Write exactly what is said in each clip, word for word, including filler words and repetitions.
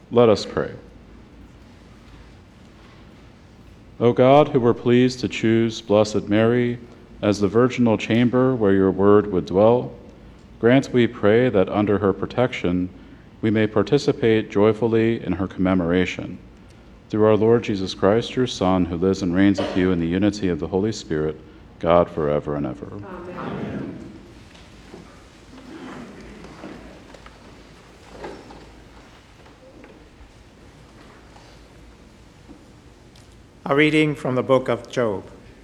Let us pray. O God, who were pleased to choose Blessed Mary as the virginal chamber where your word would dwell, grant, we pray, that under her protection we may participate joyfully in her commemoration. Through our Lord Jesus Christ, your Son, who lives and reigns with you in the unity of the Holy Spirit, God, forever and ever. Amen. A reading from the book of Job.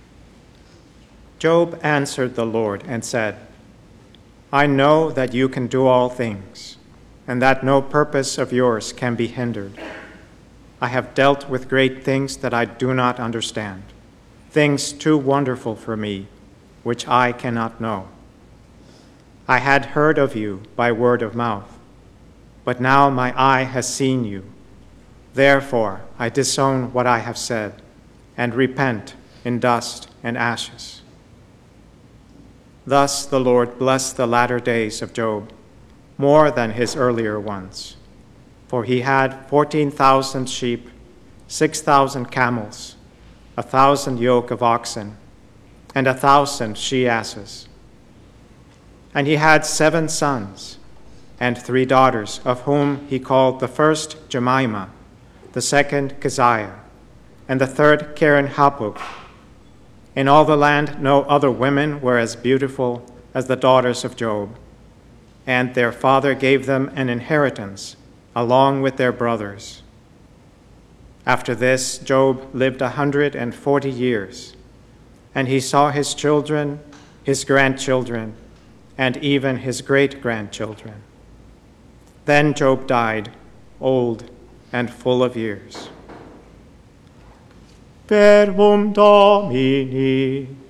Job answered the Lord and said, I know that you can do all things, and that no purpose of yours can be hindered. I have dealt with great things that I do not understand, things too wonderful for me, which I cannot know. I had heard of you by word of mouth, but now my eye has seen you. Therefore I disown what I have said, and repent in dust and ashes. Thus the Lord blessed the latter days of Job more than his earlier ones, for he had fourteen thousand sheep, six thousand camels, a thousand yoke of oxen, and a thousand she-asses. And he had seven sons and three daughters, of whom he called the first Jemimah, the second Keziah, and the third Keren-Happuch. In all the land no other women were as beautiful as the daughters of Job, and their father gave them an inheritance along with their brothers. After this, Job lived a hundred and forty years, and he saw his children, his grandchildren, and even his great-grandchildren. Then Job died, old and full of years. Verbum Domini.